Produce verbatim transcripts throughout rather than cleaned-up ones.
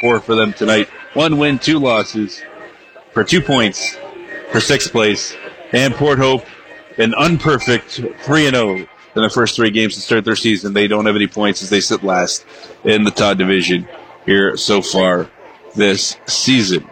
four for them tonight. One win, two losses for two points for sixth place. And Port Hope, an unperfect three and oh in the first three games to start their season. They don't have any points as they sit last in the Todd division here so far this season.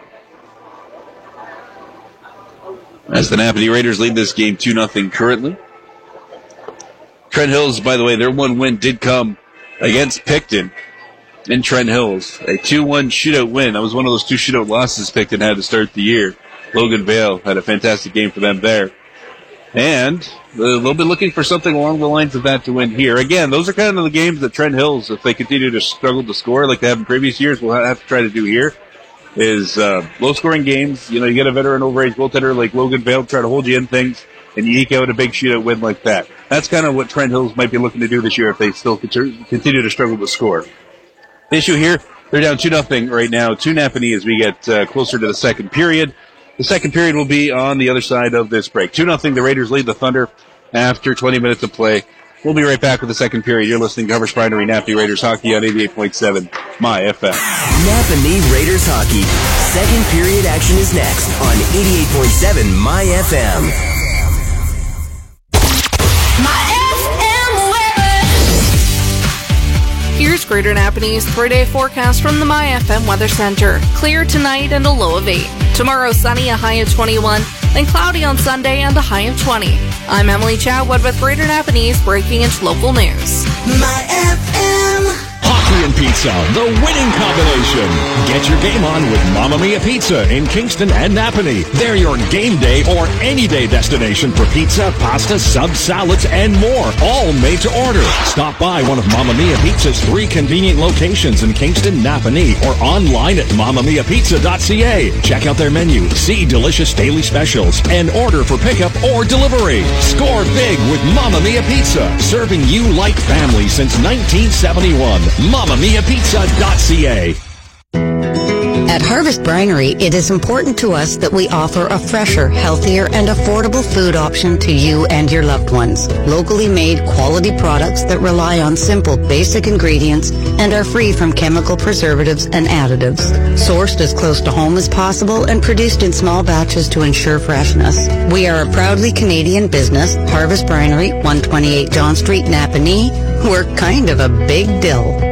As the Napanee Raiders lead this game two nothing currently. Trent Hills, by the way, their one win did come against Picton in Trent Hills. A two one shootout win. That was one of those two shootout losses Picton had to start the year. Logan Vale had a fantastic game for them there. And they'll be looking for something along the lines of that to win here. Again, those are kind of the games that Trent Hills, if they continue to struggle to score like they have in previous years, will have to try to do here. Is uh, low-scoring games. You know, you get a veteran overage goaltender like Logan Vale try to hold you in things, and you eke out a big shootout win like that. That's kind of what Trent Hills might be looking to do this year if they still continue to struggle to score. The issue here, they're down two nothing right now to Napanee as we get uh, closer to the second period. The second period will be on the other side of this break. two nothing, the Raiders lead the Thunder after twenty minutes of play. We'll be right back with the second period. You're listening to Harvest Brinery Napanee Raiders Hockey on eighty-eight point seven My F M. Napanee Raiders Hockey. Second period action is next on eighty-eight point seven My F M. Here's Greater Napanee's three-day forecast from the My F M Weather Center. Clear tonight and a low of eight. Tomorrow, sunny, a high of twenty-one. Then cloudy on Sunday and a high of twenty. I'm Emily Chatwood with Greater Napanee's Breaking Inch Local News. My F M. Hockey and pizza, the winning combination. Get your game on with Mamma Mia Pizza in Kingston and Napanee. They're your game day or any day destination for pizza, pasta, subs, salads, and more. All made to order. Stop by one of Mamma Mia Pizza's three convenient locations in Kingston, Napanee, or online at mamma mia pizza dot c a. Check out their menu, see delicious daily specials, and order for pickup or delivery. Score big with Mamma Mia Pizza, serving you like family since nineteen seventy-one. mamma mia pizza dot c a. At Harvest Brinery, it is important to us that we offer a fresher, healthier, and affordable food option to you and your loved ones. Locally made quality products that rely on simple, basic ingredients and are free from chemical preservatives and additives. Sourced as close to home as possible and produced in small batches to ensure freshness. We are a proudly Canadian business. Harvest Brinery, one twenty-eight John Street, Napanee. We're kind of a big deal.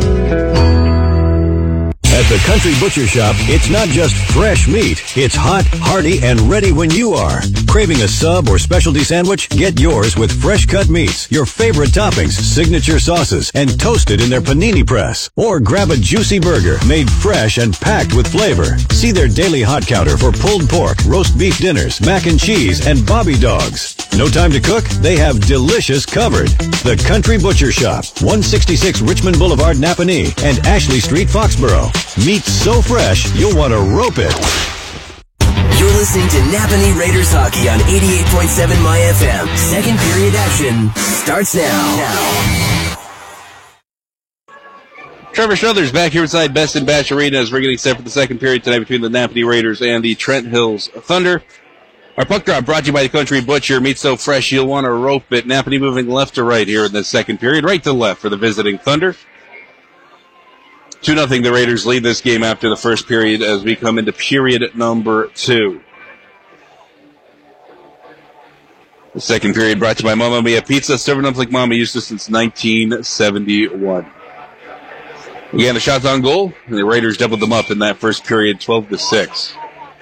At the Country Butcher Shop, it's not just fresh meat. It's hot, hearty, and ready when you are. Craving a sub or specialty sandwich? Get yours with fresh cut meats, your favorite toppings, signature sauces, and toasted in their panini press. Or grab a juicy burger made fresh and packed with flavor. See their daily hot counter for pulled pork, roast beef dinners, mac and cheese, and bobby dogs. No time to cook? They have delicious covered. The Country Butcher Shop, one sixty-six Richmond Boulevard, Napanee, and Ashley Street, Foxborough. Meat so fresh, you'll want to rope it. You're listening to Napanee Raiders Hockey on eighty-eight point seven My F M. Second period action starts now. now. Trevor Struthers back here inside Best in Batch Arena as we're getting set for the second period tonight between the Napanee Raiders and the Trent Hills Thunder. Our puck drop brought to you by the Country Butcher. Meat so fresh you'll want to rope it. Napanee moving left to right here in the second period. Right to left for the visiting Thunder. two nothing the Raiders lead this game after the first period as we come into period number two. The second period brought to you by Mamma Mia Pizza, serving up like Mama used to since nineteen seventy-one. Again, the shots on goal, and the Raiders doubled them up in that first period, twelve to six.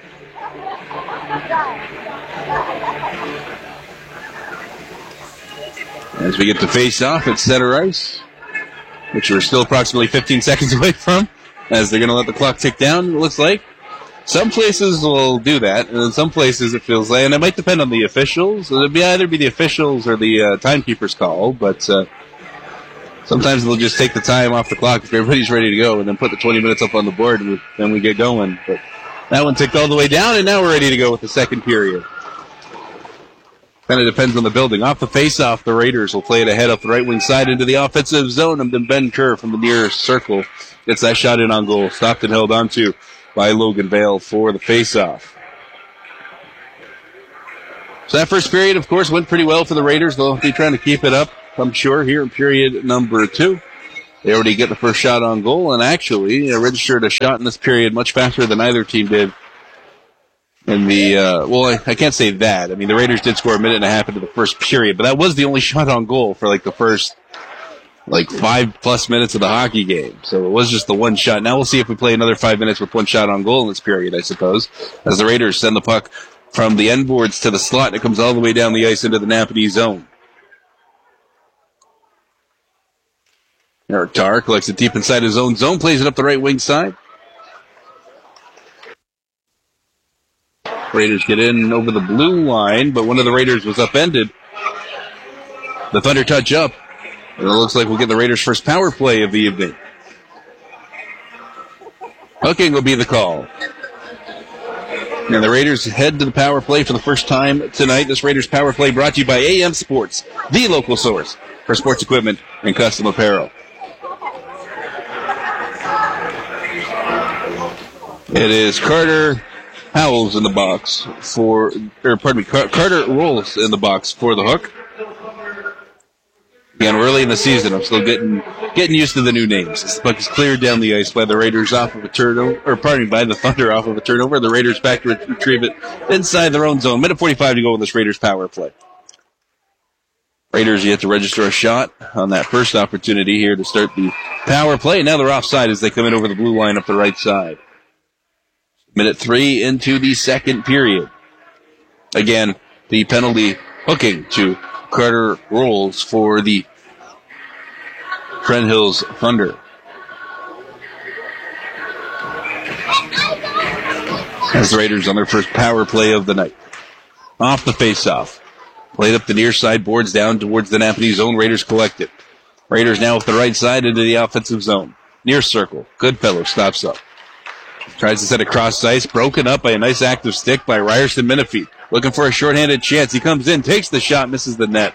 As we get to face off at center ice, which we're still approximately fifteen seconds away from, as they're going to let the clock tick down, it looks like. Some places will do that, and in some places it feels like, and it might depend on the officials. It'll be either be the officials or the uh, timekeeper's call, but uh, sometimes they'll just take the time off the clock if everybody's ready to go, and then put the twenty minutes up on the board, and then we get going. But that one ticked all the way down, and now we're ready to go with the second period. Kind of depends on the building. Off the face-off, the Raiders will play it ahead up the right wing side into the offensive zone, and then Ben Kerr from the near circle gets that shot in on goal. Stopped and held onto by Logan Vale for the face-off. So that first period, of course, went pretty well for the Raiders. They'll be trying to keep it up, I'm sure, here in period number two. They already get the first shot on goal and actually uh, registered a shot in this period much faster than either team did. In the, uh, well, I, I can't say that. I mean, the Raiders did score a minute and a half into the first period, but that was the only shot on goal for like the first, like five plus minutes of the hockey game. So it was just the one shot. Now we'll see if we play another five minutes with one shot on goal in this period, I suppose, as the Raiders send the puck from the end boards to the slot, and it comes all the way down the ice into the Napanee zone. Eric Tarr collects it deep inside his own zone, plays it up the right wing side. Raiders get in over the blue line, but one of the Raiders was upended. The Thunder touch up, and it looks like we'll get the Raiders' first power play of the evening. Hooking will be the call. And the Raiders head to the power play for the first time tonight. This Raiders power play brought to you by A M Sports, the local source for sports equipment and custom apparel. It is Carter Howells in the box for, or pardon me, Car- Carter Rolls in the box for the Hook. Again, early in the season, I'm still getting getting used to the new names. This puck is cleared down the ice by the Raiders off of a turnover, or pardon me, by the Thunder off of a turnover. The Raiders back to retrieve it inside their own zone. Minute forty-five to go in this Raiders power play. Raiders yet to register a shot on that first opportunity here to start the power play. Now they're offside as they come in over the blue line up the right side. Minute three into the second period. Again, the penalty hooking to Carter Rolls for the Trent Hills Thunder. As the Raiders on their first power play of the night. Off the faceoff. Played up the near side boards down towards the Napanee zone. Raiders collect it. Raiders now with the right side into the offensive zone. Near circle. Goodfellow stops up. Tries to set across ice, broken up by a nice active stick by Ryerson Menifee. Looking for a shorthanded chance. He comes in, takes the shot, misses the net.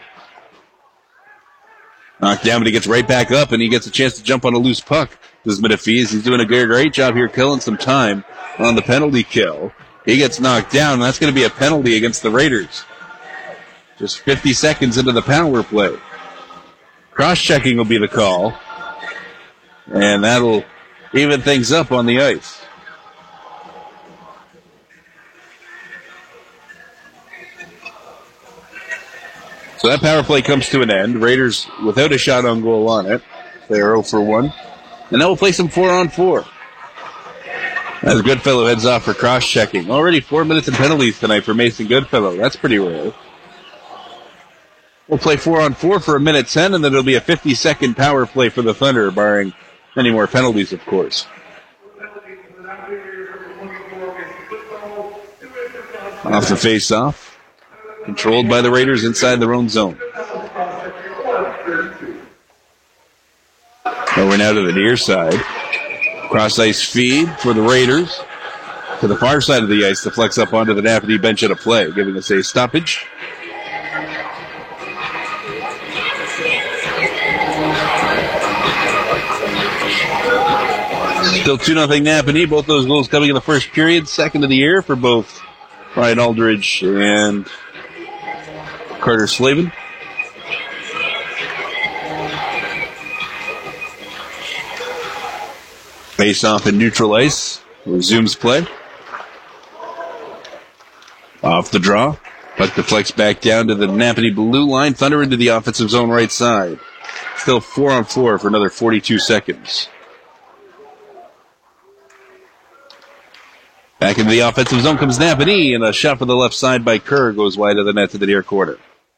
Knocked down, but he gets right back up, and he gets a chance to jump on a loose puck. This is Menifee. He's doing a great, great job here killing some time on the penalty kill. He gets knocked down, and that's going to be a penalty against the Raiders. Just fifty seconds into the power play. Cross-checking will be the call. And that'll even things up on the ice. So that power play comes to an end. Raiders without a shot on goal on it. They are zero for one. And now we'll play some four on four. As Goodfellow heads off for cross-checking. Already four minutes in penalties tonight for Mason Goodfellow. That's pretty rare. We'll play four on four for a minute ten, and then it'll be a fifty-second power play for the Thunder, barring any more penalties, of course. Off the face-off. Controlled by the Raiders inside their own zone. Over now to the near side. Cross-ice feed for the Raiders. To the far side of the ice to flex up onto the Napanee bench at a play, giving us a stoppage. Still two nothing Napanee. Both those goals coming in the first period. Second of the year for both Ryan Aldridge and Carter Slavin. Face off in neutral ice. Resumes play. Off the draw. Puck deflects back down to the Napanee blue line. Thunder into the offensive zone right side. Still four on four for another forty-two seconds. Back into the offensive zone comes Napanee, and a shot from the left side by Kerr goes wide of the net to the near corner.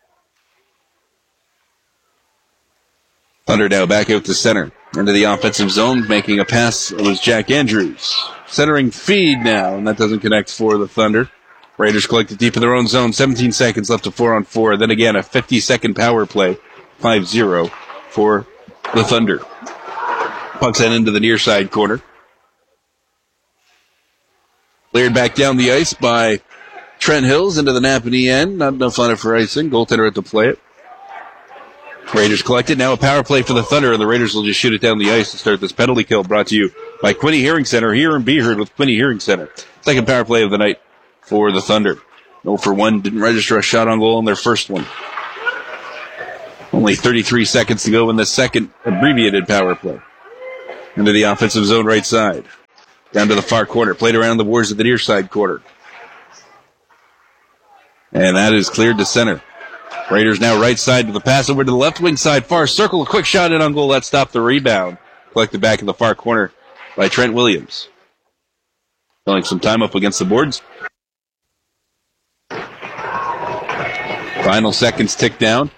Thunder now back out to center. Into the offensive zone, making a pass. It was Jack Andrews. Centering feed now, and that doesn't connect for the Thunder. Raiders collect it deep in their own zone. seventeen seconds left to four on four. Then again, a fifty-second power play. five zero for the Thunder. Puck's head into the near side corner. Cleared back down the ice by Trent Hills into the Napanee end. Not enough on it for icing. Goaltender had to play it. Raiders collected. Now a power play for the Thunder, and the Raiders will just shoot it down the ice to start this penalty kill, brought to you by Quinny Hearing Center. Here in Beeherd with Quinny Hearing Center. Second power play of the night for the Thunder. zero for one. Didn't register a shot on goal in their first one. Only thirty-three seconds to go in the second abbreviated power play. Into the offensive zone right side. Down to the far corner. Played around the boards at the near side corner. And that is cleared to center. Raiders now right side to the pass over to the left wing side. Far circle. A quick shot in on goal. That stopped the rebound. Collected back in the far corner by Trent Williams. Filling some time up against the boards. Final seconds tick down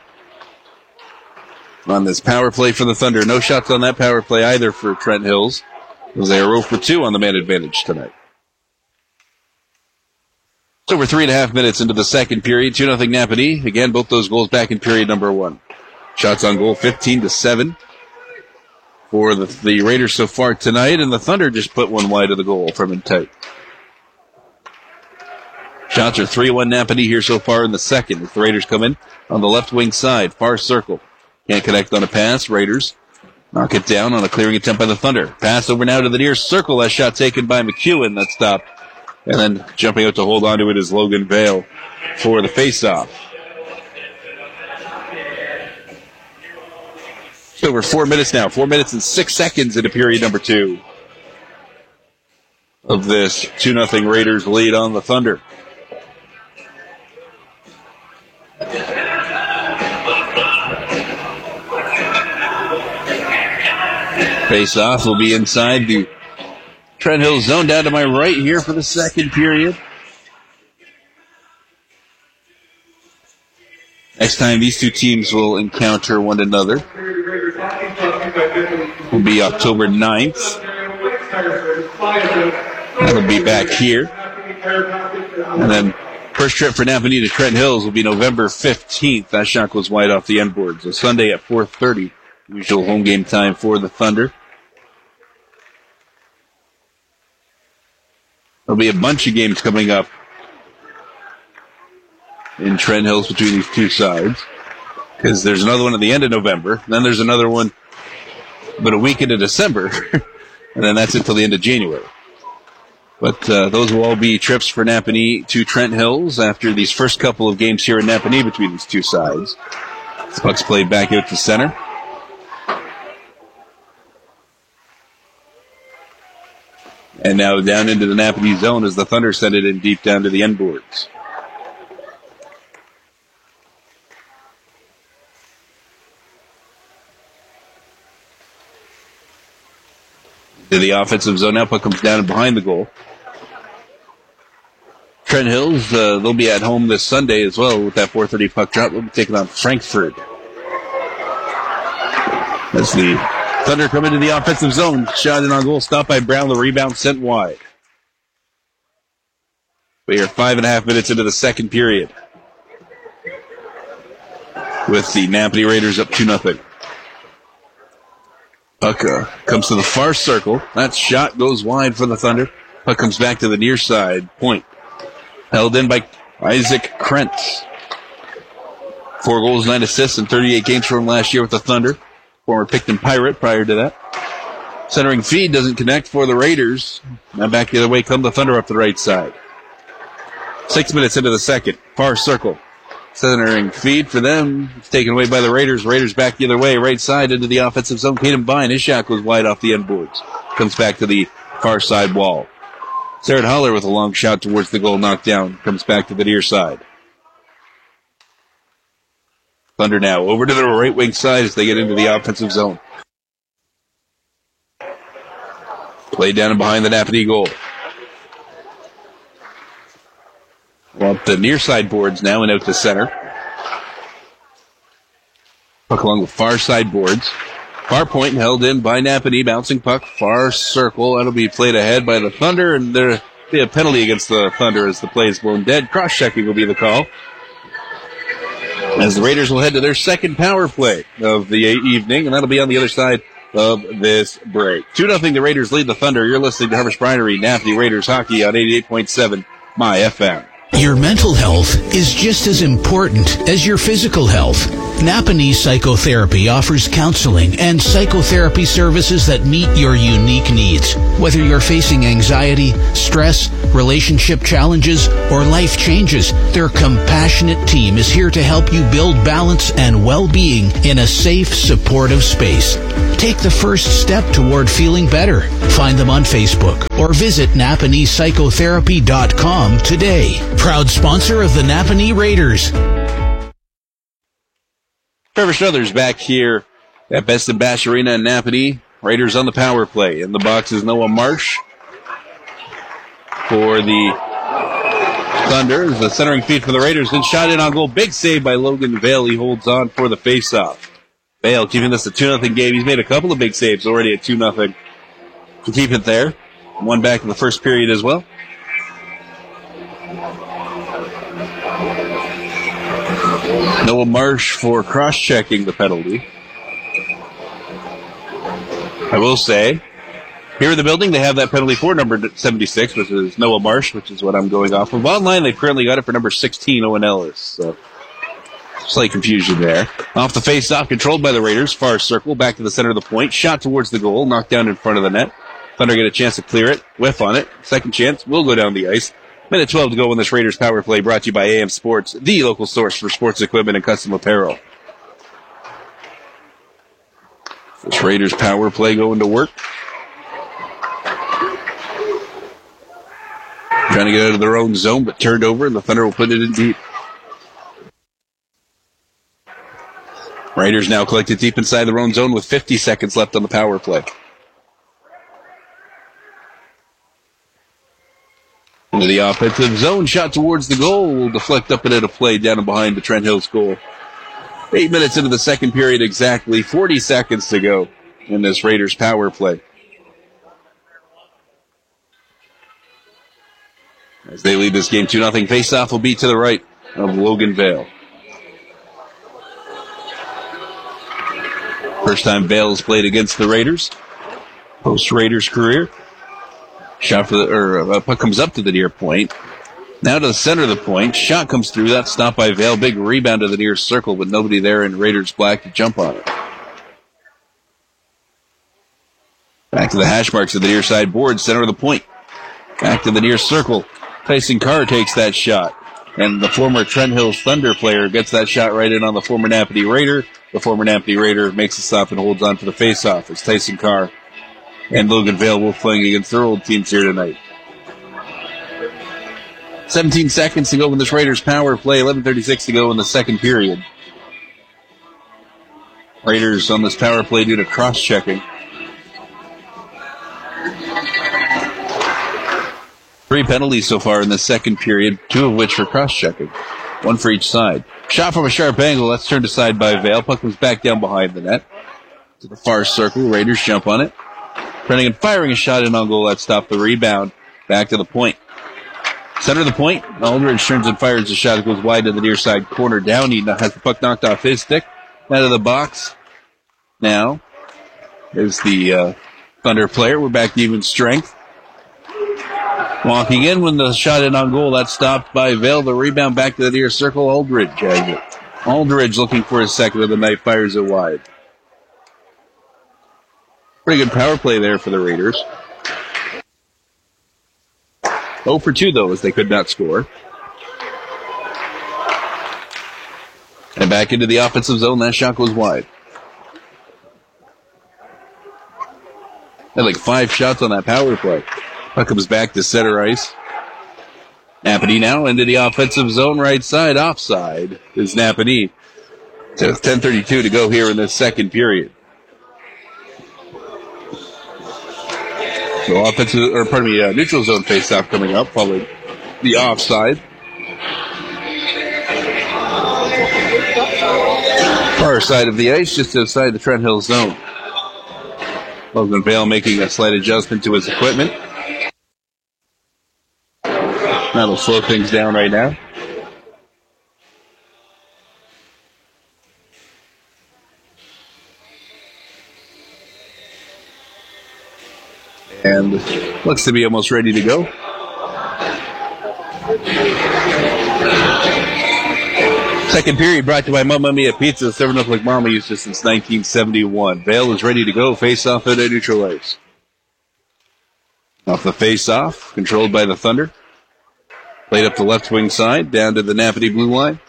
on this power play for the Thunder. No shots on that power play either for Trent Hills, as they are zero for two on the man advantage tonight. So we're three and a half minutes into the second period. two nothing Napanee. Again, both those goals back in period number one. Shots on goal fifteen to seven for the, the Raiders so far tonight, and the Thunder just put one wide of the goal from in tight. Shots are three one Napanee here so far in the second as the Raiders come in on the left wing side, far circle. Can't connect on a pass. Raiders knock it down on a clearing attempt by the Thunder. Pass over now to the near circle. That shot taken by McEwen. That stopped. And then jumping out to hold on to it is Logan Vale for the faceoff. So we're four minutes now. Four minutes and six seconds into period number two of this two nothing Raiders lead on the Thunder. Face-off will be inside the Trent Hills zone down to my right here for the second period. Next time these two teams will encounter one another will be October ninth. That'll be back here. And then first trip for Napanee to Trent Hills will be November fifteenth. That shot goes wide off the end board. So Sunday at four thirty, usual home game time for the Thunder. There'll be a bunch of games coming up in Trent Hills between these two sides, because there's another one at the end of November, then there's another one about a week into December, and then that's until the end of January. But uh, those will all be trips for Napanee to Trent Hills after these first couple of games here in Napanee between these two sides. The puck's played back out to center. And now down into the Napanee zone as the Thunder send it in deep down to the end boards. To the offensive zone now, puck comes down and behind the goal. Trent Hills, uh, they'll be at home this Sunday as well with that four thirty puck drop. They'll be taking on Frankfurt. As the Thunder come into the offensive zone. Shot in on goal, stopped by Brown. The rebound sent wide. We are five and a half minutes into the second period, with the Napanee Raiders up two nothing. Puck uh, comes to the far circle. That shot goes wide for the Thunder. Puck comes back to the near side. Point. Held in by Isaac Krentz. Four goals, nine assists, and thirty-eight games for him last year with the Thunder. Former Picton Pirate prior to that. Centering feed doesn't connect for the Raiders. Now back the other way come the Thunder up the right side. Six minutes into the second. Far circle. Centering feed for them. It's taken away by the Raiders. Raiders back the other way. Right side into the offensive zone. Caden Bine. His shot goes wide off the end boards. Comes back to the far side wall. Sarah Holler with a long shot towards the goal. Knocked down. Comes back to the near side. Thunder now over to the right wing side as they get into the offensive zone. Played down and behind the Napanee goal. Well, up the near side boards now and out to center. Puck along the far side boards. Far point held in by Napanee. Bouncing puck, far circle. That'll be played ahead by the Thunder, and there'll be a penalty against the Thunder as the play is blown dead. Cross-checking will be the call, as the Raiders will head to their second power play of the evening, and that'll be on the other side of this break. two nothing the Raiders lead the Thunder. You're listening to Harvest Brinery, Napanee Raiders Hockey on eighty-eight point seven My F M. Your mental health is just as important as your physical health. Napanee Psychotherapy offers counseling and psychotherapy services that meet your unique needs. Whether you're facing anxiety, stress, relationship challenges, or life changes, their compassionate team is here to help you build balance and well-being in a safe, supportive space. Take the first step toward feeling better. Find them on Facebook or visit Napanee Psychotherapy dot com today. Proud sponsor of the Napanee Raiders. Trevor Struthers back here at Best in Bash Arena in Napanee. Raiders on the power play. In the box is Noah Marsh for the Thunder. The centering feed for the Raiders. Then shot in on goal. Big save by Logan Vale. He holds on for the faceoff. Vale keeping this a two nothing game. He's made a couple of big saves already at two nothing. To keep it there. One back in the first period as well. Noah Marsh for cross-checking the penalty. I will say, here in the building, they have that penalty for number seventy-six, which is Noah Marsh, which is what I'm going off of. Online, they've currently got it for number sixteen, Owen Ellis. So, slight confusion there. Off the face-off, controlled by the Raiders. Far circle, back to the center of the point. Shot towards the goal, knocked down in front of the net. Thunder get a chance to clear it. Whiff on it. Second chance, will go down the ice. Minute twelve to go in this Raiders power play, brought to you by A M Sports, the local source for sports equipment and custom apparel. This Raiders power play going to work. Trying to get out of their own zone, but turned over, and the Thunder will put it in deep. Raiders now collected deep inside their own zone with fifty seconds left on the power play. Into the offensive zone, shot towards the goal, will deflect up and at a play down and behind the Trent Hills goal. Eight minutes into the second period exactly, forty seconds to go in this Raiders power play. As they lead this game two nothing, face-off will be to the right of Logan Vale. First time Vale has played against the Raiders, post-Raiders career. Shot for the, or uh, puck comes up to the near point. Now to the center of the point. Shot comes through. That's stopped by Vale. Big rebound to the near circle, but nobody there in Raiders black to jump on it. Back to the hash marks of the near side board, center of the point. Back to the near circle. Tyson Carr takes that shot. And the former Trent Hills Thunder player gets that shot right in on the former Napanee Raider. The former Napanee Raider makes a stop and holds on for the faceoff as Tyson Carr and Logan Vale will playing against their old teams here tonight. seventeen seconds to go in this Raiders power play. eleven thirty-six to go in the second period. Raiders on this power play due to cross-checking. Three penalties so far in the second period, two of which for cross-checking. One for each side. Shot from a sharp angle. That's turned aside by Vale. Puck comes back down behind the net. To the far circle. Raiders jump on it. Brennigan firing a shot in on goal. That stopped the rebound. Back to the point. Center of the point. Aldridge turns and fires a shot that goes wide to the near side corner. Downey has the puck knocked off his stick. Out of the box. Now is the uh, Thunder player. We're back to even strength. Walking in when the shot in on goal. That's stopped by Vale. The rebound back to the near circle. Aldridge has it. Aldridge looking for his second of the night. Fires it wide. Pretty good power play there for the Raiders. oh for two, though, as they could not score. And back into the offensive zone. That shot goes wide. Had like five shots on that power play. Puck comes back to center ice. Napanee now into the offensive zone, right side. Offside is Napanee. Just ten thirty-two to go here in this second period. So offensive, or pardon me, uh, neutral zone face-off coming up, following the offside. Far side of the ice, just outside the Trent Hills zone. Logan Vale making a slight adjustment to his equipment. That'll slow things down right now. And looks to be almost ready to go. Second period brought to you by Mamma Mia Pizza, serving up like Mama used to since nineteen seventy-one. Vale is ready to go. Face off at a neutral ice. Off the face off, controlled by the Thunder. Played up the left wing side, down to the Napanee blue line.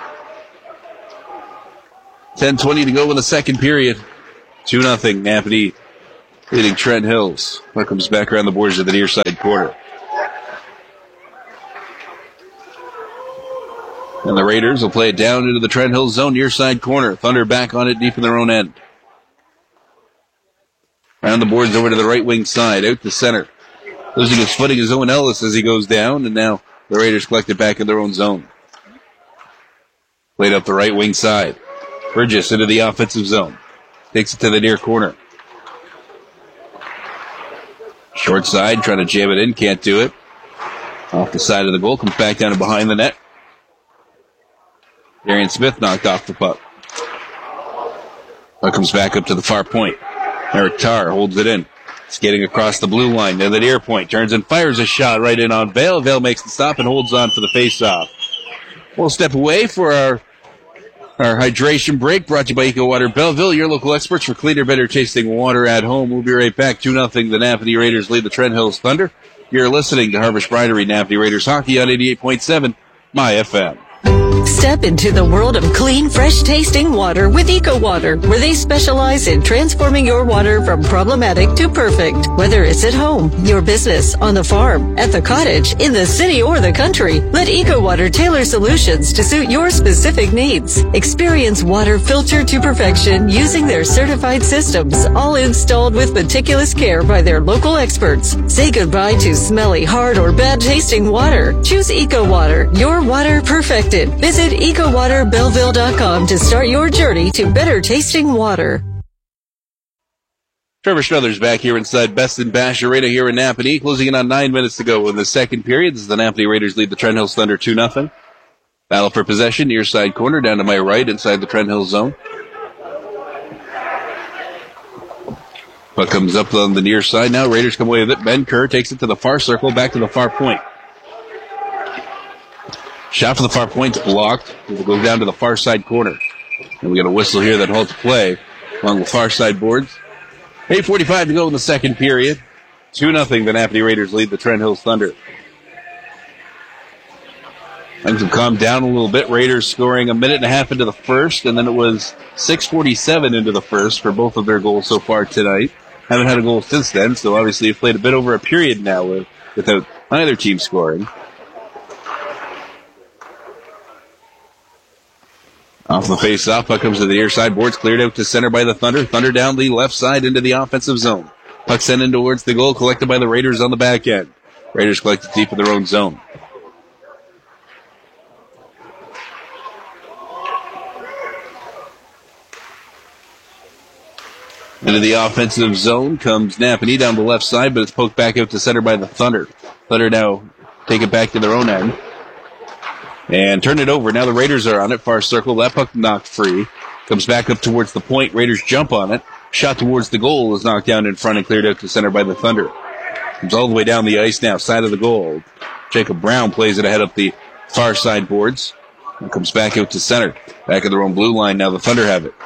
ten twenty to go in the second period. two nothing Napanee leading Trent Hills. Puck comes back around the boards of the near side corner. And the Raiders will play it down into the Trent Hills zone, near side corner. Thunder back on it deep in their own end. Around the boards over to the right wing side, out to center. Losing his footing is Owen Ellis as he goes down, and now the Raiders collect it back in their own zone. Played up the right wing side. Burgess into the offensive zone. Takes it to the near corner. Short side, trying to jam it in, can't do it. Off the side of the goal, comes back down and behind the net. Darian Smith knocked off the puck. Puck comes back up to the far point. Eric Tarr holds it in. Skating across the blue line to the near point. Turns and fires a shot right in on Vale. Vale makes the stop and holds on for the face-off. We'll step away for our our hydration break, brought to you by Eco Water Belleville, your local experts for cleaner, better tasting water at home. We'll be right back. two nothing The Napanee Raiders lead the Trent Hills Thunder. You're listening to Harvest Brinery Napanee Raiders Hockey on eighty-eight point seven My F M. Step into the world of clean, fresh-tasting water with Eco Water, where they specialize in transforming your water from problematic to perfect. Whether it's at home, your business, on the farm, at the cottage, in the city, or the country, let Eco Water tailor solutions to suit your specific needs. Experience water filtered to perfection using their certified systems, all installed with meticulous care by their local experts. Say goodbye to smelly, hard, or bad-tasting water. Choose Eco Water, your water perfected. Visit eco water belleville dot com to start your journey to better tasting water. Trevor Struthers back here inside Best in Bash Arena here in Napanee. Closing in on nine minutes to go in the second period. This is the Napanee Raiders lead the Trent Hills Thunder two nothing. Battle for possession, near side corner, down to my right, inside the Trent Hills zone. Puck comes up on the near side now. Raiders come away with it. Ben Kerr takes it to the far circle, back to the far point. Shot from the far point's blocked. It will go down to the far side corner. And we got a whistle here that halts play along the far side boards. eight forty-five to go in the second period. two nothing The Napanee Raiders lead the Trent Hills Thunder. Things have calmed down a little bit. Raiders scoring a minute and a half into the first, and then it was six forty-seven into the first for both of their goals so far tonight. Haven't had a goal since then, so obviously you've played a bit over a period now with, without either team scoring. Off the face-off, puck comes to the near side. Boards cleared out to center by the Thunder. Thunder down the left side into the offensive zone. Puck sent in towards the goal, collected by the Raiders on the back end. Raiders collect it deep in their own zone. Into the offensive zone comes Napanee down the left side, but it's poked back out to center by the Thunder. Thunder now take it back to their own end. And turn it over. Now the Raiders are on it. Far circle. That puck knocked free. Comes back up towards the point. Raiders jump on it. Shot towards the goal is knocked down in front and cleared out to center by the Thunder. Comes all the way down the ice now. Side of the goal. Jacob Brown plays it ahead up the far side boards. And comes back out to center. Back of their own blue line. Now the Thunder have it.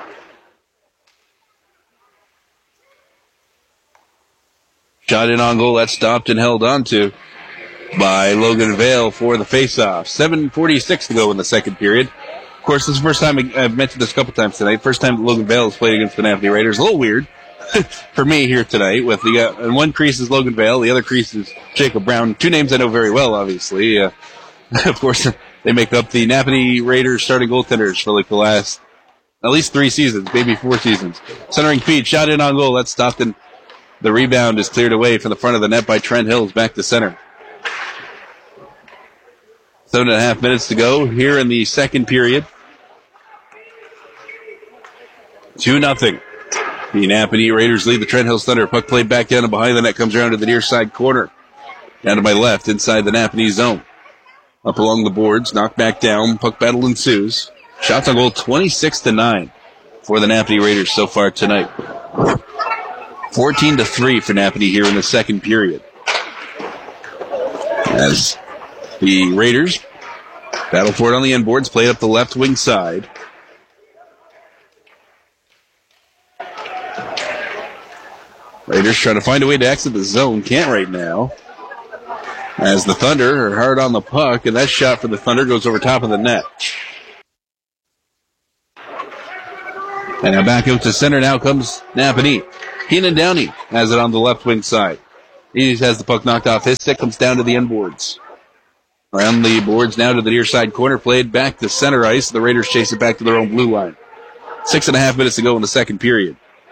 Shot in on goal. That's stopped and held on to by Logan Vale for the face-off. seven forty-six to go in the second period. Of course, this is the first time, I've mentioned this a couple times tonight, first time that Logan Vale has played against the Napanee Raiders. A little weird for me here tonight. With the uh, and one crease is Logan Vale, the other crease is Jacob Brown. Two names I know very well, obviously. Uh, of course, they make up the Napanee Raiders starting goaltenders for like the last at least three seasons, maybe four seasons. Centering feed, shot in on goal. That's stopped, and the rebound is cleared away from the front of the net by Trent Hills, back to center. Seven and a half minutes to go here in the second period. Two nothing. The Napanee Raiders lead the Trent Hills Thunder. Puck played back down and behind the net, comes around to the near side corner. Down to my left, inside the Napanee zone. Up along the boards, knocked back down. Puck battle ensues. Shots on goal twenty-six to nine for the Napanee Raiders so far tonight. fourteen to three for Napanee here in the second period. As the Raiders Battle for it on the inboards, played up the left wing side. Raiders trying to find a way to exit the zone. Can't right now. As the Thunder are hard on the puck, and that shot for the Thunder goes over top of the net. And now back out to center. Now comes Napanee. Keenan Downey has it on the left wing side. He has the puck knocked off his stick, comes down to the inboards. Around the boards now to the near side corner, played back to center ice. The Raiders chase it back to their own blue line. Six and a half minutes to go in the second period.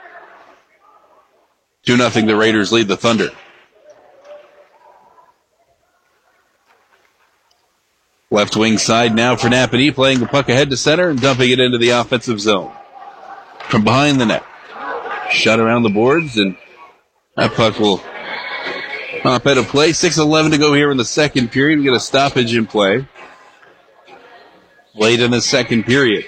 two nothing the Raiders lead the Thunder. Left wing side now for Napanee, playing the puck ahead to center and dumping it into the offensive zone. From behind the net. Shot around the boards, and that puck will pop out of play. six eleven to go here in the second period. We get a stoppage in play late in the second period.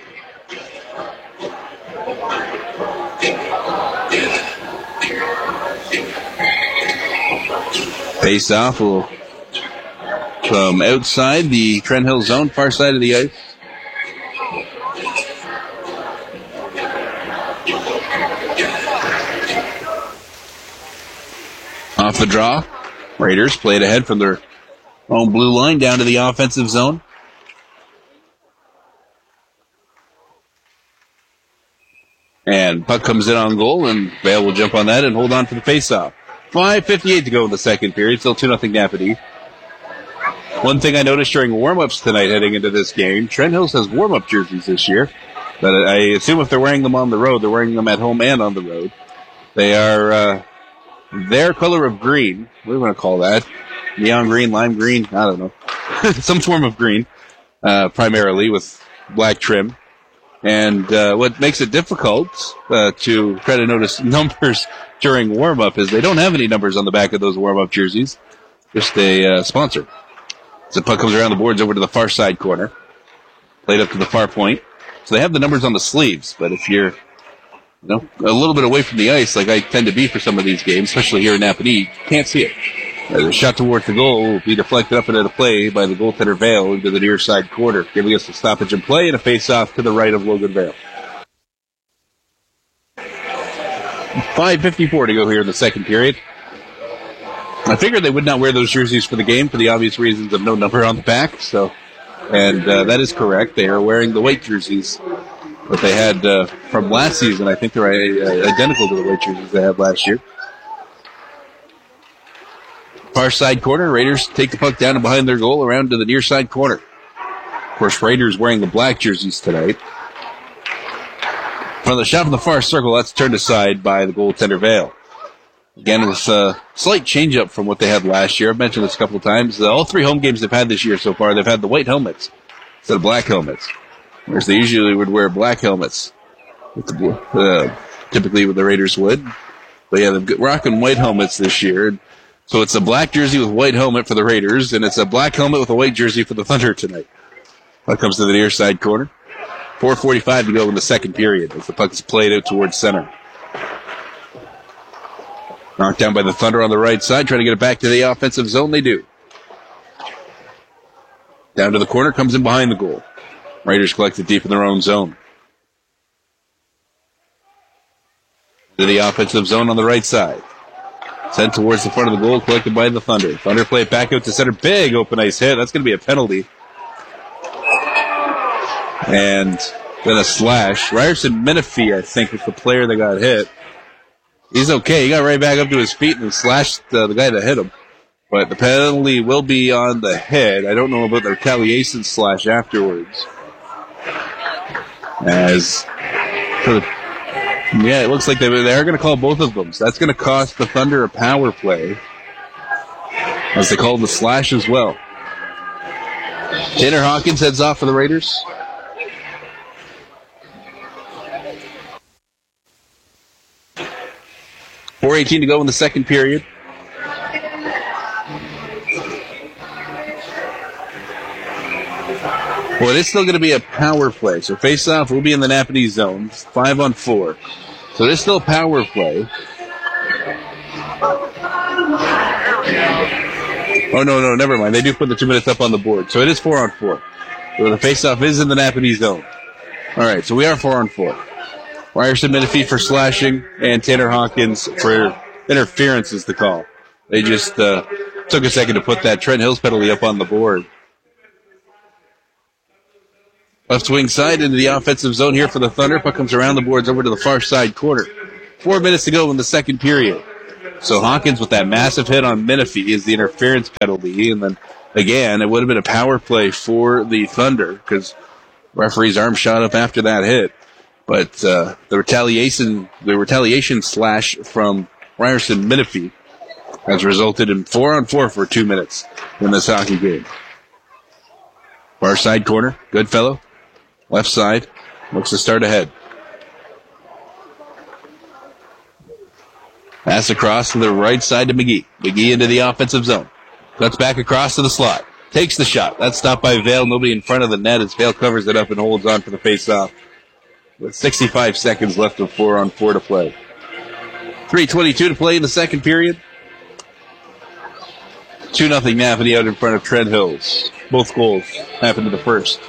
Face off will come outside the Trent Hill zone, far side of the ice. Off the draw, Raiders played ahead from their own blue line down to the offensive zone. And puck comes in on goal, and Vale will jump on that and hold on for the faceoff. five fifty-eight to go in the second period, still two nothing Napanee. One thing I noticed during warm-ups tonight heading into this game, Trent Hills has warm-up jerseys this year. But I assume if they're wearing them on the road, they're wearing them at home and on the road. They are uh, their color of green. What do you want to call that? Neon green, lime green? I don't know. Some form of green, uh, primarily with black trim. And uh, what makes it difficult uh, to try to notice numbers during warm-up is they don't have any numbers on the back of those warm-up jerseys. Just a uh, sponsor. So the puck comes around the boards over to the far side corner. Played up to the far point. So they have the numbers on the sleeves, but if you're you know, a little bit away from the ice, like I tend to be for some of these games, especially here in Napanee, you can't see it. Uh, the shot towards the goal will be deflected up into the play by the goaltender Vale into the near side corner, giving us a stoppage in play and a face-off to the right of Logan Vale. five fifty-four to go here in the second period. I figured they would not wear those jerseys for the game for the obvious reasons of no number on the back, so, and uh, that is correct. They are wearing the white jerseys that they had uh, from last season. I think they're uh, identical to the white jerseys they had last year. Far side corner, Raiders take the puck down and behind their goal around to the near side corner. Of course, Raiders wearing the black jerseys tonight. From the shot from the far circle, that's turned aside by the goaltender Vale. Again, with a slight change-up from what they had last year. I've mentioned this a couple of times. Uh, all three home games they've had this year so far, they've had the white helmets instead of black helmets. Whereas they usually would wear black helmets, with the, uh, typically what the Raiders would. But yeah, they're rocking white helmets this year. So it's a black jersey with white helmet for the Raiders, and it's a black helmet with a white jersey for the Thunder tonight. Puck comes to the near side corner. four forty-five to go in the second period as the puck is played out towards center. Knocked down by the Thunder on the right side, trying to get it back to the offensive zone. They do. Down to the corner, comes in behind the goal. Raiders collect it deep in their own zone. To the offensive zone on the right side. Sent towards the front of the goal, collected by the Thunder. Thunder play it back out to center. Big open ice hit. That's going to be a penalty. And then a slash. Ryerson Menifee, I think, was the player that got hit. He's okay. He got right back up to his feet and slashed uh, the guy that hit him. But the penalty will be on the head. I don't know about the retaliation slash afterwards. As, yeah, it looks like they, they are going to call both of them. So that's going to cost the Thunder a power play, as they called the slash as well. Tanner Hawkins heads off for the Raiders. four eighteen to go in the second period. Well, it is still going to be a power play. So face-off will be in the Napanee zone. Five on four. So it is still a power play. Oh, no, no, never mind. They do put the two minutes up on the board. So it is four on four. So the faceoff is in the Napanee zone. All right, so we are four on four. Ryerson Menifee for slashing, and Tanner Hawkins for interference is the call. They just uh, took a second to put that Trent Hills penalty up on the board. Left wing side into the offensive zone here for the Thunder. Puck comes around the boards over to the far side corner. Four minutes to go in the second period. So Hawkins with that massive hit on Menifee is the interference penalty. And then, again, it would have been a power play for the Thunder because referee's arm shot up after that hit. But uh, the retaliation the retaliation slash from Ryerson Menifee has resulted in four on four for two minutes in this hockey game. Far side corner, Goodfellow. Left side, looks to start ahead. Pass across to the right side to McGee. McGee into the offensive zone. Cuts back across to the slot. Takes the shot. That's stopped by Vale. Nobody in front of the net as Vale covers it up and holds on for the face-off. With sixty-five seconds left of four on four to play. three twenty-two to play in the second period. two nothing Napanee out in front of Trent Hills. Both goals happened in the first.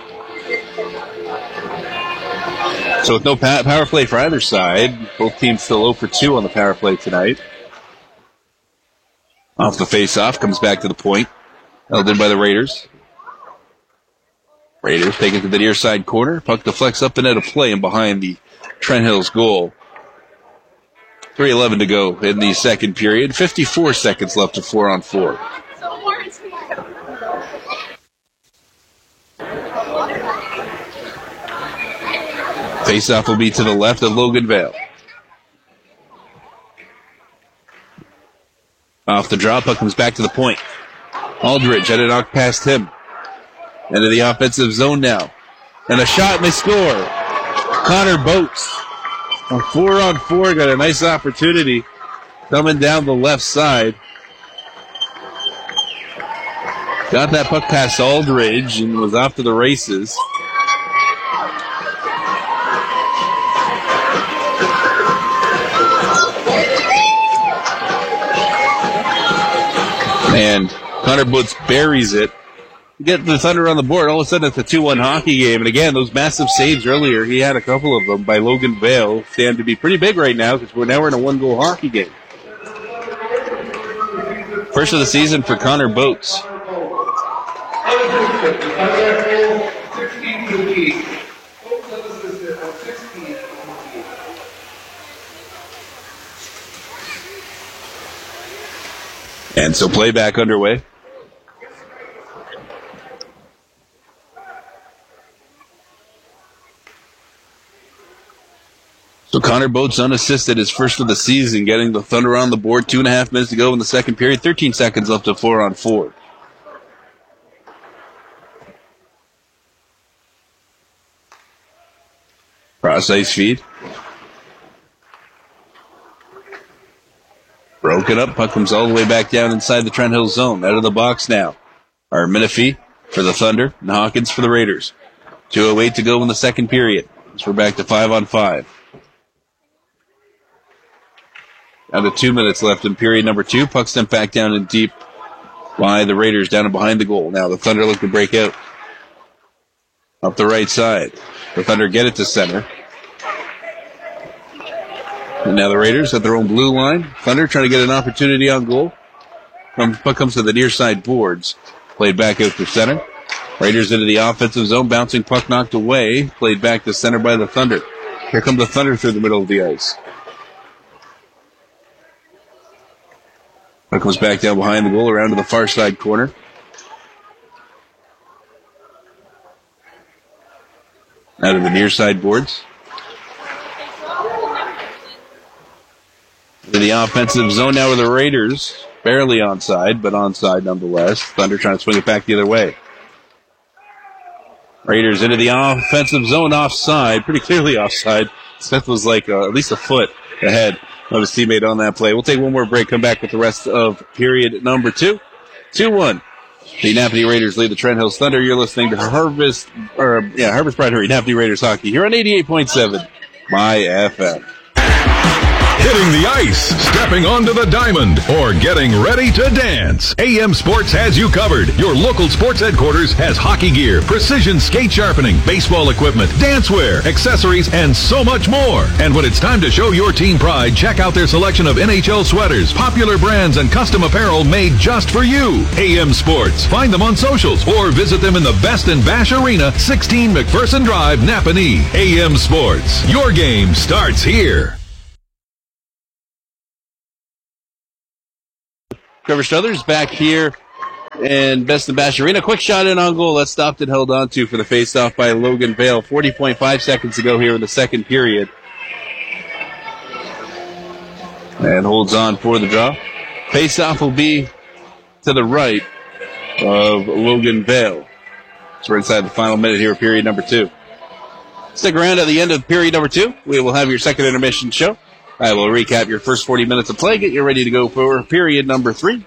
So with no power play for either side, both teams still zero for two on the power play tonight. Off the face-off, comes back to the point. Held in by the Raiders. Raiders take it to the near side corner. Puck deflects up the net of play and behind the Trent Hills goal. three eleven to go in the second period. fifty-four seconds left of four on four. Face-off will be to the left of Logan Vale. Off the draw, puck comes back to the point. Aldridge had it knocked past him. Into the offensive zone now. And a shot and they score. Connor Boats. A four on four, got a nice opportunity coming down the left side. Got that puck past Aldridge and was off to the races. And Connor Boats buries it. Get the Thunder on the board. All of a sudden, it's a two one hockey game. And again, those massive saves earlier, he had a couple of them by Logan Vale. Stand to be pretty big right now because we're now we're in a one-goal hockey game. First of the season for Connor Boats. And so play back underway. So Connor Boats unassisted, his first of the season, getting the Thunder on the board. Two and a half minutes to go in the second period. thirteen seconds left to four on four. Cross ice feed. Broken up. Puck comes all the way back down inside the Trent Hills zone. Out of the box now. Our Menifee for the Thunder and Hawkins for the Raiders. two oh eight to go in the second period. So we're back to five on five. Down to two minutes left in period number two. Puck sent back down in deep by the Raiders down and behind the goal. Now the Thunder look to break out. Up the right side. The Thunder get it to center. And now the Raiders at their own blue line. Thunder trying to get an opportunity on goal. Puck comes to the near side boards. Played back out to center. Raiders into the offensive zone. Bouncing puck knocked away. Played back to center by the Thunder. Here come the Thunder through the middle of the ice. Puck comes back down behind the goal around to the far side corner. Out of the near side boards. To the offensive zone now with the Raiders. Barely onside, but onside nonetheless. Thunder trying to swing it back the other way. Raiders into the offensive zone offside. Pretty clearly offside. Smith was like uh, at least a foot ahead of his teammate on that play. We'll take one more break, come back with the rest of period number two. two one. The Napanee Raiders lead the Trent Hills Thunder. You're listening to Harvest, or yeah, Harvest Pride Hurry, Napanee Raiders Hockey here on eighty-eight point seven My F M. hitting the ice, stepping onto the diamond, or getting ready to dance, A M Sports has you covered. Your local sports headquarters has hockey gear, precision skate sharpening, baseball equipment, dancewear, accessories, and so much more. And when it's time to show your team pride, check out their selection of N H L sweaters, popular brands, and custom apparel made just for you. A M Sports. Find them on socials or visit them in the Best in Bash Arena, sixteen McPherson Drive, Napanee. A M Sports. Your game starts here. Trevor Struthers back here in Best in Bash Arena. Quick shot in on goal. That's stopped and held on to for the faceoff by Logan Vale. forty point five seconds to go here in the second period. And holds on for the draw. Faceoff will be to the right of Logan Vale. So we're inside the final minute here of period number two. Stick around at the end of period number two. We will have your second intermission show. I will recap your first forty minutes of play, get you ready to go for period number three.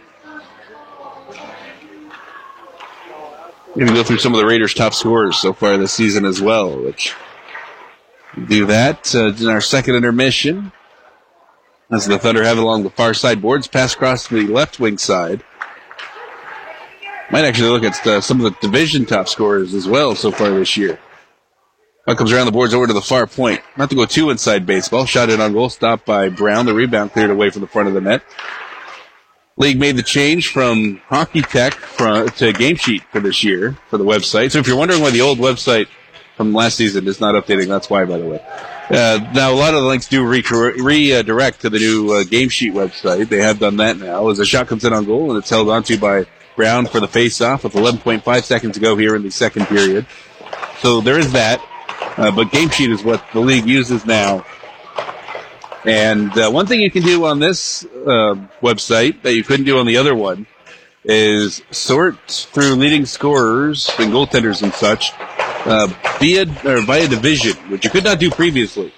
We're going to go through some of the Raiders' top scorers so far this season as well, which we'll do that uh, in our second intermission. As the Thunder have it along the far side boards, pass across to the left wing side. Might actually look at uh, some of the division top scorers as well so far this year. Puck comes around the boards over to the far point. Not to go too inside baseball. Shot in on goal, stopped by Brown. The rebound cleared away from the front of the net. League made the change from Hockey Tech to Game Sheet for this year for the website. So if you're wondering why the old website from last season is not updating, that's why, by the way. Uh, now, a lot of the links do redirect re- uh, to the new uh, Game Sheet website. They have done that now. As a shot comes in on goal, and it's held onto by Brown for the face-off with eleven point five seconds to go here in the second period. So there is that. Uh, but Game Sheet is what the league uses now. And uh, one thing you can do on this uh, website that you couldn't do on the other one is sort through leading scorers and goaltenders and such uh, via, or via division, which you could not do previously.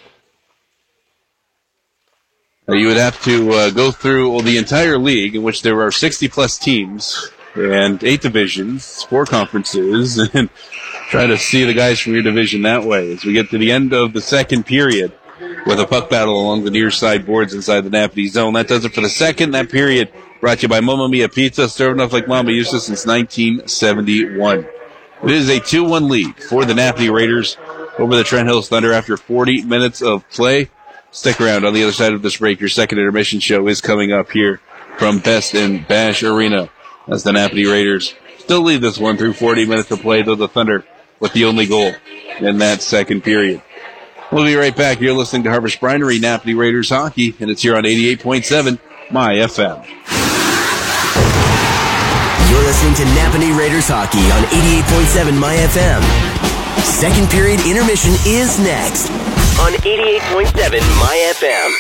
Uh, you would have to uh, go through well, the entire league, in which there are sixty-plus teams and eight divisions, four conferences, and try to see the guys from your division that way. As we get to the end of the second period with a puck battle along the near side boards inside the Napanee zone. That does it for the second. That period brought to you by Mamma Mia Pizza, serving up like Mama used to since nineteen seventy-one. It is a two one lead for the Napanee Raiders over the Trent Hills Thunder after forty minutes of play. Stick around on the other side of this break. Your second intermission show is coming up here from Best in Bash Arena as the Napanee Raiders still lead this one through forty minutes of play, though the Thunder with the only goal in that second period. We'll be right back. You're listening to Harvest Brinery, Napanee Raiders Hockey, and it's here on eighty-eight point seven My F M. You're listening to Napanee Raiders Hockey on eighty-eight point seven My F M. Second period intermission is next on eighty-eight point seven My F M.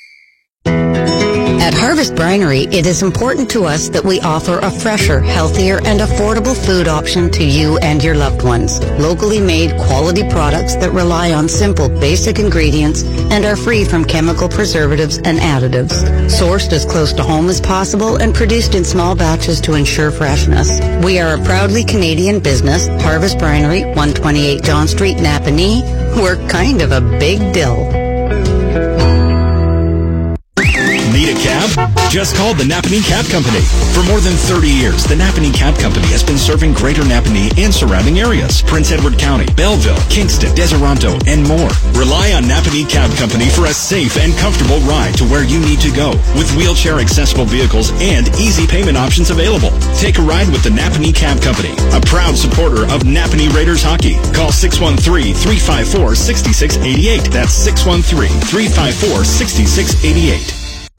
At Harvest Brinery, it is important to us that we offer a fresher, healthier, and affordable food option to you and your loved ones. Locally made quality products that rely on simple, basic ingredients and are free from chemical preservatives and additives. Sourced as close to home as possible and produced in small batches to ensure freshness. We are a proudly Canadian business, Harvest Brinery, one twenty-eight John Street, Napanee. We're kind of a big deal. Need a cab? Just call the Napanee Cab Company. For more than thirty years, the Napanee Cab Company has been serving Greater Napanee and surrounding areas. Prince Edward County, Belleville, Kingston, Deseronto, and more. Rely on Napanee Cab Company for a safe and comfortable ride to where you need to go. With wheelchair-accessible vehicles and easy payment options available. Take a ride with the Napanee Cab Company, a proud supporter of Napanee Raiders Hockey. Call six one three, three five four, six six eight eight. That's six one three, three five four, six six eight eight.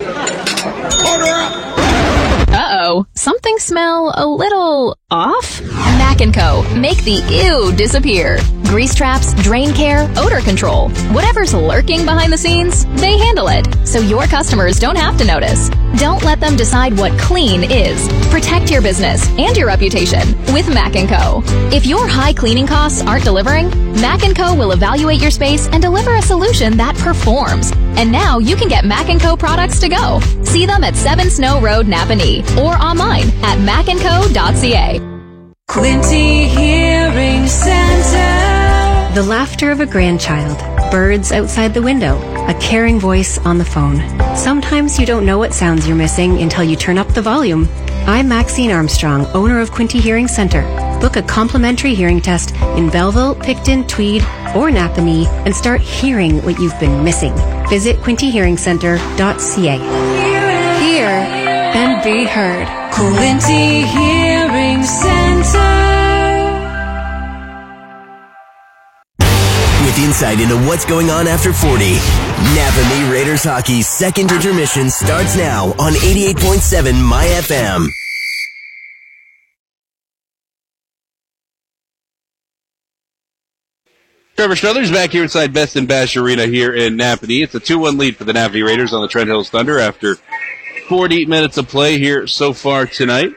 Uh-oh. Something smell a little off? Mac and Co. Make the ew disappear. Grease traps, drain care, odor control. Whatever's lurking behind the scenes, they handle it. So your customers don't have to notice. Don't let them decide what clean is. Protect your business and your reputation with Mac and Co. If your high cleaning costs aren't delivering, Mac and Co. will evaluate your space and deliver a solution that performs. And now you can get Mac and Co. products to go. See them at seven Snow Road, Napanee, or online at mac and co dot c a. Quinty Hearing Center. The The laughter of a grandchild, birds outside the window, a caring voice on the phone. Sometimes you don't know what sounds you're missing until you turn up the volume. I'm Maxine Armstrong, owner of Quinte Hearing Center. Book a complimentary hearing test in Belleville, Picton, Tweed, or Napanee and start hearing what you've been missing. Visit quinte hearing center dot c a. Hear and be heard. Quinte Hearing Center. With insight into what's going on after forty, Napanee Raiders Hockey's second intermission starts now on eighty-eight point seven My F M. Trevor Struthers back here inside Best in Bash Arena here in Napanee. It's a two one lead for the Napanee Raiders on the Trent Hills Thunder after forty minutes of play here so far tonight.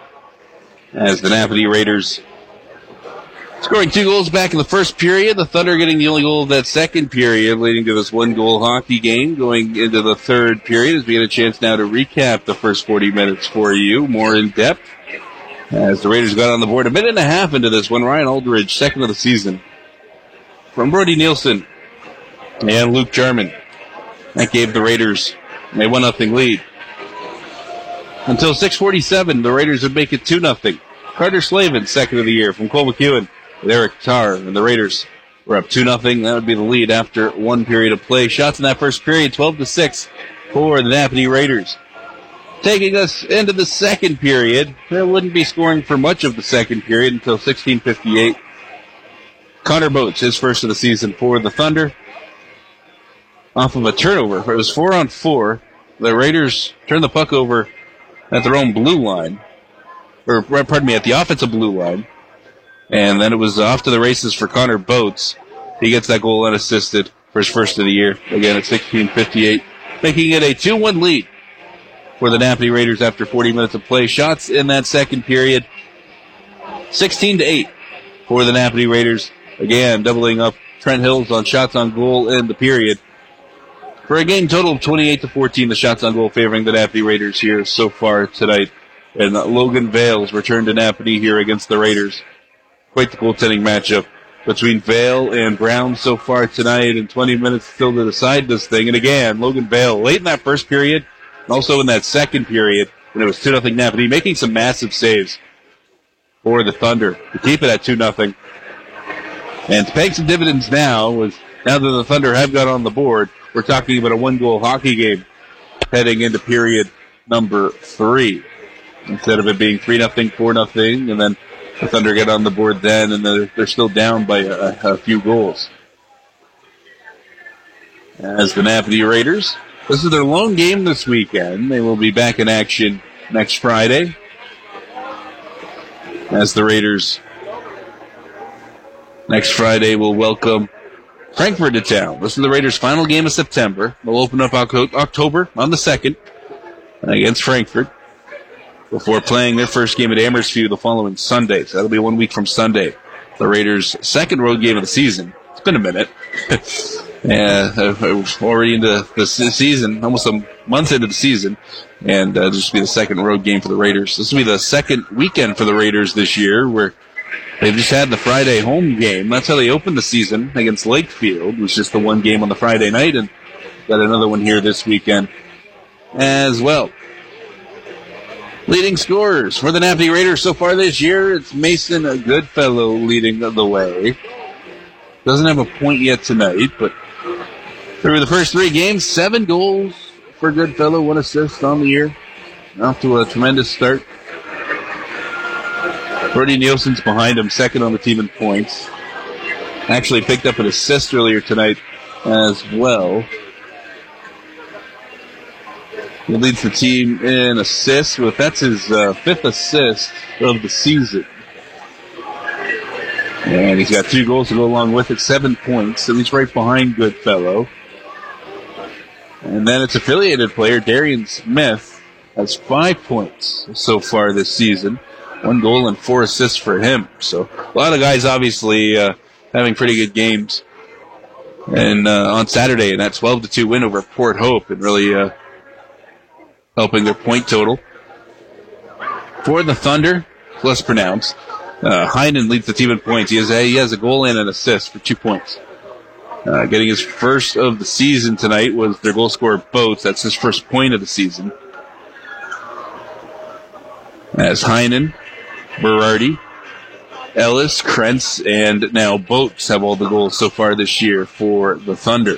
As the Napanee Raiders scoring two goals back in the first period, the Thunder getting the only goal of that second period, leading to this one-goal hockey game going into the third period as we get a chance now to recap the first forty minutes for you, more in depth. As the Raiders got on the board a minute and a half into this one, Ryan Aldridge, second of the season, from Brody Nielsen and Luke Jarman. That gave the Raiders a one nothing lead. Until six forty-seven, the Raiders would make it two nothing. Carter Slavin, second of the year, from Cole McEwen with Eric Tarr, and the Raiders were up two nothing. That would be the lead after one period of play. Shots in that first period, twelve to six for the Napanee Raiders. Taking us into the second period, they wouldn't be scoring for much of the second period until sixteen fifty-eight. Connor Boats, his first of the season for the Thunder. Off of a turnover. It was four on four. The Raiders turned the puck over at their own blue line. Or, pardon me, at the offensive blue line. And then it was off to the races for Connor Boats. He gets that goal unassisted for his first of the year. Again at sixteen fifty-eight. Making it a two one lead for the Napanee Raiders after forty minutes of play. Shots in that second period. sixteen to eight for the Napanee Raiders. Again, doubling up Trent Hills on shots on goal in the period. For a game total of twenty-eight to fourteen, the shots on goal favoring the Napanee Raiders here so far tonight. And Logan Vales returned to Napanee here against the Raiders. Quite the goaltending matchup between Vale and Brown so far tonight, and twenty minutes still to decide this thing. And again, Logan Vale, late in that first period, and also in that second period, when it was two nothing Napanee, making some massive saves for the Thunder to keep it at two nothing. And paying some dividends now, was now that the Thunder have got on the board, we're talking about a one-goal hockey game heading into period number three. Instead of it being three nothing, four nothing, and then the Thunder get on the board then, and they're, they're still down by a, a few goals. As the Napanee Raiders, this is their lone game this weekend. They will be back in action next Friday. As the Raiders next Friday will welcome Frankfurt to town. This is the Raiders' final game of September. They'll open up October on the second against Frankfurt before playing their first game at Amersfoort the following Sunday. So that'll be one week from Sunday. The Raiders' second road game of the season. It's been a minute. Yeah, already into the season, almost a month into the season. And uh, this will be the second road game for the Raiders. This will be the second weekend for the Raiders this year, where they've just had the Friday home game. That's how they opened the season against Lakefield. It was just the one game on the Friday night, and got another one here this weekend as well. Leading scorers for the Napanee Raiders so far this year, it's Mason Goodfellow leading the way. Doesn't have a point yet tonight, but through the first three games, seven goals for Goodfellow, one assist on the year. Off to a tremendous start. Brody Nielsen's behind him, second on the team in points. Actually picked up an assist earlier tonight as well. He leads the team in assists with, that's his uh, fifth assist of the season. And he's got two goals to go along with it, seven points, so he's right behind Goodfellow. And then its affiliated player, Darian Smith, has five points so far this season. One goal and four assists for him. So a lot of guys obviously uh, having pretty good games. And uh, on Saturday in that twelve to two win over Port Hope, and really uh, helping their point total. For the Thunder, less pronounced. Uh, Heinen leads the team in points. He has a, he has a goal and an assist for two points. Uh, getting his first of the season tonight was their goal scorer, Boats. That's his first point of the season. As Heinen, Berardi, Ellis, Krentz, and now Boats have all the goals so far this year for the Thunder.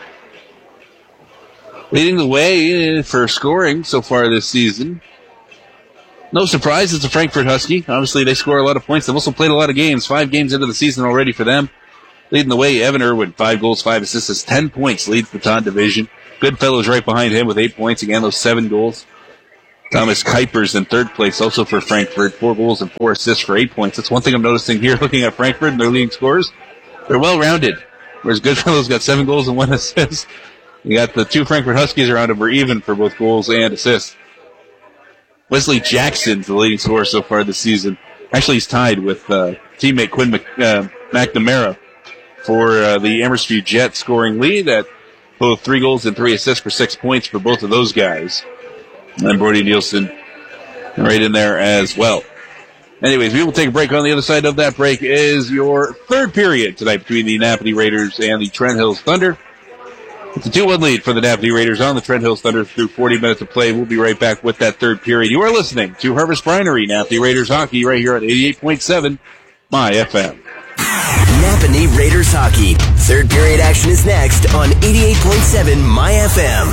Leading the way for scoring so far this season. No surprise, it's a Frankfurt Husky. Obviously, they score a lot of points. They've also played a lot of games. Five games into the season already for them. Leading the way, Evan Irwin, five goals, five assists, has ten points, leads the Ton division. Goodfellow's right behind him with eight points. Again, those seven goals. Thomas Kuipers in third place, also for Frankfurt. Four goals and four assists for eight points. That's one thing I'm noticing here, looking at Frankfurt and their leading scorers. They're well-rounded. Whereas Goodfellow's got seven goals and one assist. You got the two Frankfurt Huskies around him are even for both goals and assists. Wesley Jackson's the leading scorer so far this season. Actually, he's tied with uh, teammate Quinn Mc, uh, McNamara for uh, the Amersfoort Jets scoring lead at both three goals and three assists for six points for both of those guys. And Brody Nielsen right in there as well. Anyways, we will take a break. On the other side of that break is your third period tonight between the Napanee Raiders and the Trent Hills Thunder. It's a two one lead for the Napanee Raiders on the Trent Hills Thunder through forty minutes of play. We'll be right back with that third period. You are listening to Harvest Brinery, Napanee Raiders Hockey, right here on eighty-eight point seven My F M. Napanee Raiders Hockey. Third period action is next on eighty-eight point seven My F M.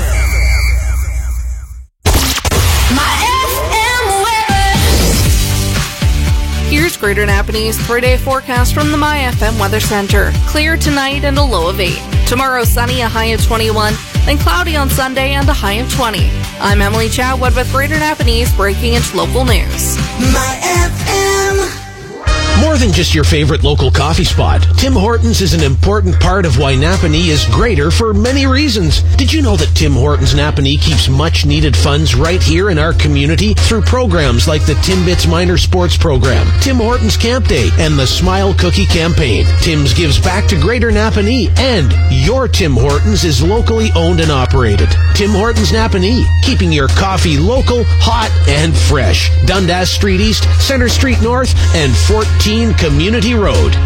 Here's Greater Napanee's three-day forecast from the My F M Weather Center. Clear tonight and a low of eight. Tomorrow, sunny, a high of twenty-one. Then cloudy on Sunday and a high of twenty. I'm Emily Chatwood with Greater Napanee's Breaking Inch Local News. My F M. More than just your favorite local coffee spot, Tim Hortons is an important part of why Napanee is greater for many reasons. Did you know that Tim Hortons Napanee keeps much needed funds right here in our community through programs like the Timbits Minor Sports Program, Tim Hortons Camp Day, and the Smile Cookie Campaign? Tim's gives back to Greater Napanee, and your Tim Hortons is locally owned and operated. Tim Hortons Napanee, keeping your coffee local, hot, and fresh. Dundas Street East, Center Street North, and fourteen Community Road.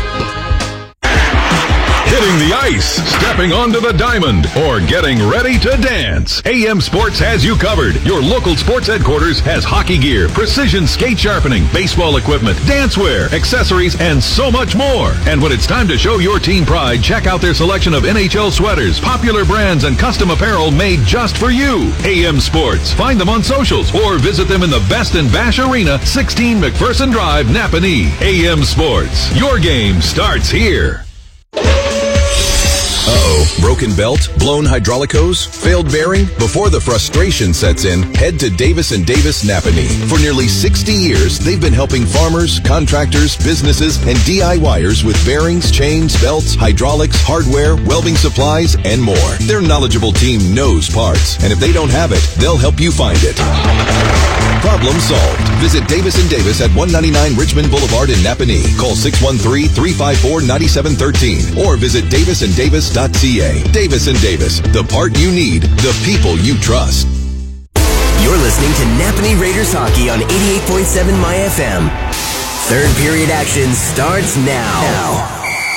Hitting the ice, stepping onto the diamond, or getting ready to dance. A M Sports has you covered. Your local sports headquarters has hockey gear, precision skate sharpening, baseball equipment, dancewear, accessories, and so much more. And when it's time to show your team pride, check out their selection of N H L sweaters, popular brands, and custom apparel made just for you. A M Sports. Find them on socials or visit them in the Best in Bash Arena, sixteen McPherson Drive, Napanee. A M Sports. Your game starts here. Uh-oh. Broken belt? Blown hydraulic hose? Failed bearing? Before the frustration sets in, head to Davis and Davis Napanee. For nearly sixty years, they've been helping farmers, contractors, businesses, and DIYers with bearings, chains, belts, hydraulics, hardware, welding supplies, and more. Their knowledgeable team knows parts, and if they don't have it, they'll help you find it. Problem solved. Visit Davis and Davis at one ninety-nine Richmond Boulevard in Napanee. Call six one three, three five four, nine seven one three or visit davis and davis dot c a. Davis and Davis, the part you need, the people you trust. You're listening to Napanee Raiders Hockey on eighty-eight point seven My F M. Third period action starts now. now.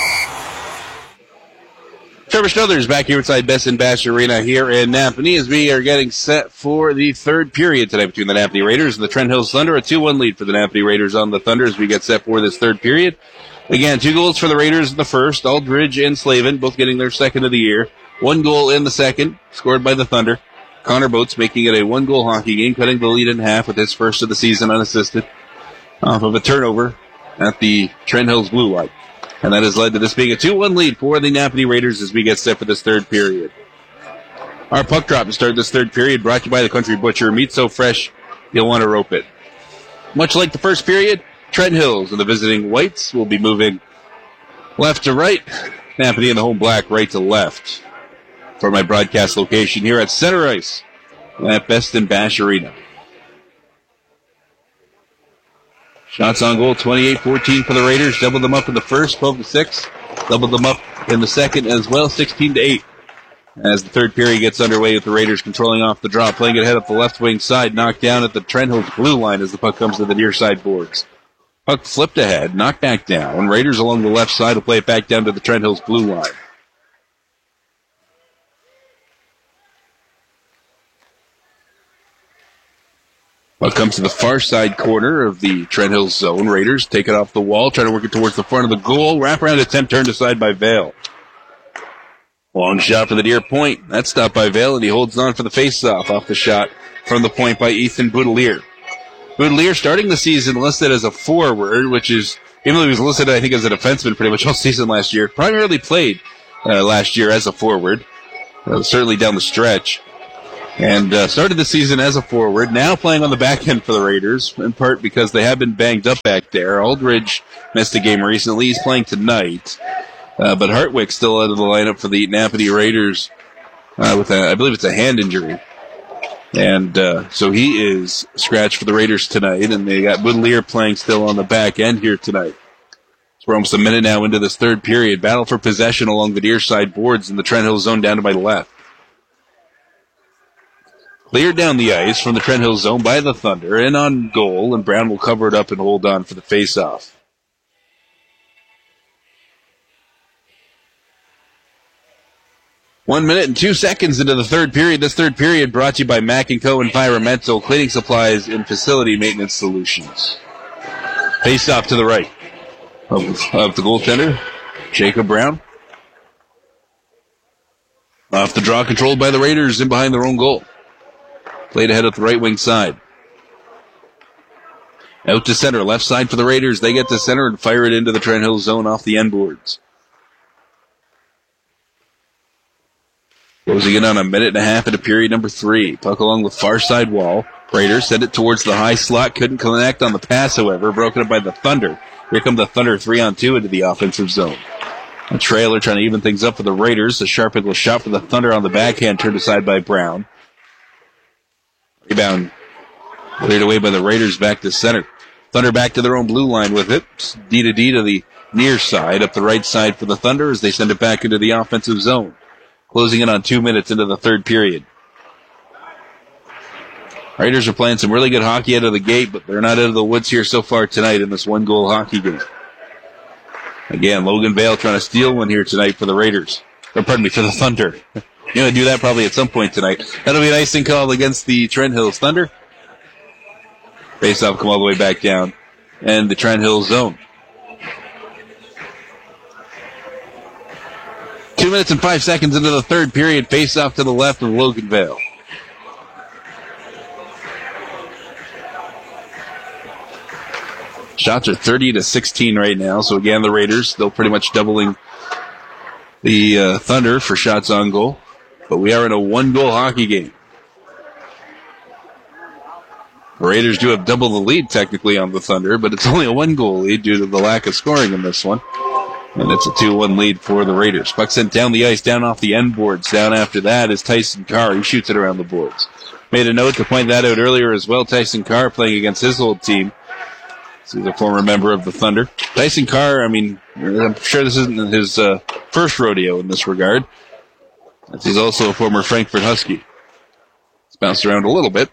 Trevor Struthers back here inside Best in Bash Arena here in Napanee as we are getting set for the third period tonight between the Napanee Raiders and the Trent Hills Thunder. A two one lead for the Napanee Raiders on the Thunder as we get set for this third period. Again, two goals for the Raiders in the first. Aldridge and Slavin both getting their second of the year. One goal in the second, scored by the Thunder. Connor Boats making it a one-goal hockey game, cutting the lead in half with his first of the season unassisted off of a turnover at the Trent Hills blue line. And that has led to this being a two one lead for the Napanee Raiders as we get set for this third period. Our puck drop to start this third period brought to you by the Country Butcher. Meat so fresh, you'll want to rope it. Much like the first period, Trent Hills and the visiting Whites will be moving left to right. Napanee and the home black right to left for my broadcast location here at Center Ice at Best in Bash Arena. Shots on goal, twenty-eight fourteen for the Raiders. Doubled them up in the first, twelve to six. Doubled them up in the second as well, sixteen to eight. As the third period gets underway with the Raiders controlling off the draw, playing it ahead up the left wing side, knocked down at the Trent Hills blue line as the puck comes to the near side boards. Puck flipped ahead, knocked back down. Raiders along the left side will play it back down to the Trent Hills blue line. Puck comes to the far side corner of the Trent Hills zone. Raiders take it off the wall, try to work it towards the front of the goal. Wraparound attempt turned aside by Vale. Long shot for the near point. That's stopped by Vale, and he holds on for the face-off off the shot from the point by Ethan Boudelier. Boudelier starting the season listed as a forward, which is, even though he was listed, I think, as a defenseman pretty much all season last year, primarily played uh, last year as a forward, uh, certainly down the stretch. And uh, started the season as a forward, now playing on the back end for the Raiders, in part because they have been banged up back there. Aldridge missed a game recently. He's playing tonight. Uh, but Hartwick's still out of the lineup for the Napanee Raiders uh, with, a, I believe it's a hand injury. And uh, so he is scratched for the Raiders tonight, and they got Boudelier playing still on the back end here tonight. So we're almost a minute now into this third period. Battle for possession along the near side boards in the Trent Hills zone down to my left. Cleared down the ice from the Trent Hills zone by the Thunder, and on goal, and Brown will cover it up and hold on for the face-off. One minute and two seconds into the third period. This third period brought to you by Mac and Co. Environmental Cleaning Supplies and Facility Maintenance Solutions. Face-off to the right of, of the goaltender, Jacob Brown. Off the draw, controlled by the Raiders in behind their own goal. Played ahead at the right wing side. Out to center, left side for the Raiders. They get to center and fire it into the Trent Hills zone off the end boards. Closing in on a minute and a half into period number three. Puck along the far side wall. Raiders send it towards the high slot. Couldn't connect on the pass, however. Broken up by the Thunder. Here come the Thunder three on two into the offensive zone. A trailer trying to even things up for the Raiders. A sharp angle shot for the Thunder on the backhand, turned aside by Brown. Rebound cleared away by the Raiders back to center. Thunder back to their own blue line with it. D to D to the near side, up the right side for the Thunder as they send it back into the offensive zone. Closing in on two minutes into the third period. Raiders are playing some really good hockey out of the gate, but they're not out of the woods here so far tonight in this one-goal hockey game. Again, Logan Vale trying to steal one here tonight for the Raiders. Or pardon me, for the Thunder. You're going to do that probably at some point tonight. That'll be an icing call against the Trent Hills Thunder. Face-off come all the way back down. And the Trent Hills zone. Two minutes and five seconds into the third period. Face-off to the left of Logan Vale. Shots are thirty to sixteen right now. So again, the Raiders still pretty much doubling the uh, Thunder for shots on goal. But we are in a one-goal hockey game. The Raiders do have double the lead technically on the Thunder, but it's only a one-goal lead due to the lack of scoring in this one. And it's a two one lead for the Raiders. Puck sent down the ice, down off the end boards. Down after that is Tyson Carr. He shoots it around the boards. Made a note to point that out earlier as well. Tyson Carr playing against his old team. He's a former member of the Thunder. Tyson Carr, I mean, I'm sure this isn't his uh, first rodeo in this regard. He's also a former Frankfurt Husky. He's bounced around a little bit.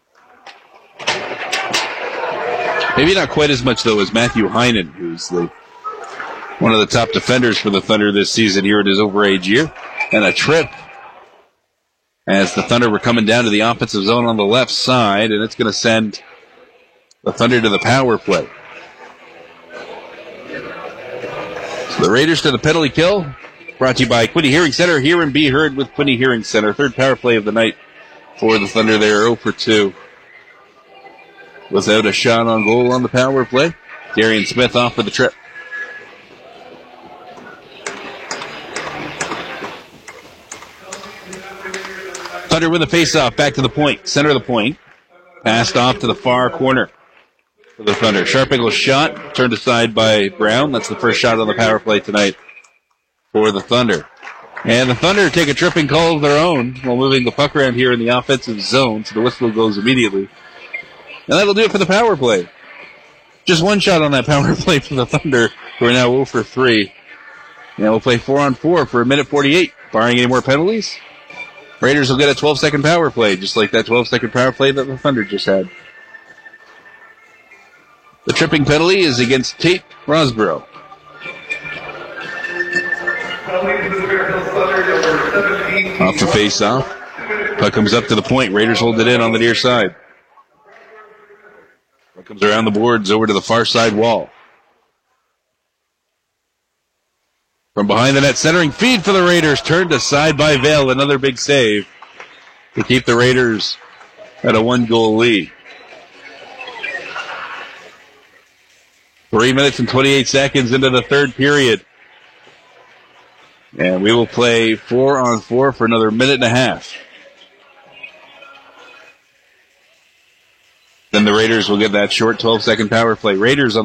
Maybe not quite as much, though, as Matthew Heinen, who's the one of the top defenders for the Thunder this season here in his overage year. And a trip as the Thunder were coming down to the offensive zone on the left side, and it's going to send the Thunder to the power play. So the Raiders to the penalty kill. Brought to you by Quinny Hearing Center. Hear and be heard with Quinny Hearing Center. Third power play of the night for the Thunder there. zero for two. Without a shot on goal on the power play. Darian Smith off for the trip. Thunder with a face-off. Back to the point. Center of the point. Passed off to the far corner for the Thunder. Sharp angle shot. Turned aside by Brown. That's the first shot on the power play tonight for the Thunder. And the Thunder take a tripping call of their own while moving the puck around here in the offensive zone, so the whistle goes immediately. And that'll do it for the power play. Just one shot on that power play for the Thunder, who are now zero for three. Now we'll play four on four for a minute forty-eight. Barring any more penalties, Raiders will get a twelve-second power play, just like that twelve-second power play that the Thunder just had. The tripping penalty is against Tate Rosborough. Off the face-off. Puck comes up to the point. Raiders hold it in on the near side. Puck comes around the boards over to the far side wall. From behind the net, centering feed for the Raiders. Turned aside by Vale. Another big save to keep the Raiders at a one-goal lead. Three minutes and twenty-eight seconds into the third period. And we will play four on four for another minute and a half. Then the Raiders will get that short twelve-second power play. Raiders on